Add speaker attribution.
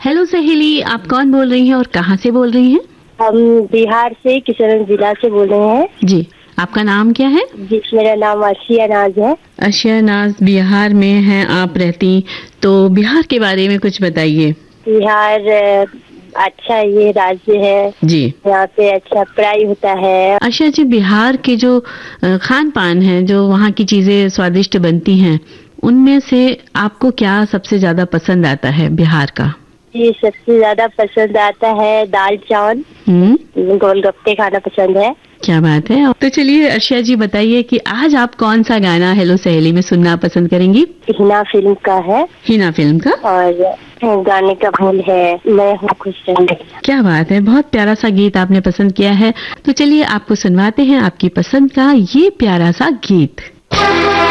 Speaker 1: Hello सहेली, आप कौन बोल रही हैं और कहाँ से बोल रही हैं?
Speaker 2: हम बिहार से किशनगंज जिला से बोल रहे हैं।
Speaker 1: जी, आपका नाम क्या है?
Speaker 2: जी, मेरा नाम आशिया नाज है।
Speaker 1: आशिया नाज, बिहार में हैं आप रहती, तो बिहार के बारे में कुछ बताइए।
Speaker 2: बिहार अच्छा ये राज्य है
Speaker 1: जी,
Speaker 2: यहाँ पे अच्छा पढ़ाई होता है।
Speaker 1: आशिया जी, बिहार के जो खान पान है, जो वहाँ की चीजें स्वादिष्ट बनती हैं, उनमें से आपको क्या सबसे ज्यादा पसंद आता है बिहार का?
Speaker 2: जी, सबसे ज्यादा पसंद आता है दाल चावल, गोलगप्पे खाना पसंद है।
Speaker 1: क्या बात है। तो चलिए आशिया जी, बताइए कि आज आप कौन सा गाना हेलो सहेली में सुनना पसंद करेंगी?
Speaker 2: हिना फिल्म का है।
Speaker 1: हिना फिल्म का?
Speaker 2: और गाने का बोल है मैं हूँ खुश रहना।
Speaker 1: क्या बात है, बहुत प्यारा सा गीत आपने पसंद किया है। तो चलिए आपको सुनवाते हैं आपकी पसंद का ये प्यारा सा गीत।